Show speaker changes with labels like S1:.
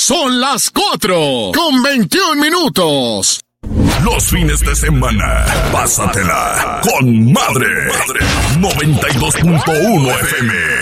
S1: Son las 4:21.
S2: Los fines de semana, pásatela con madre. 92.1 FM.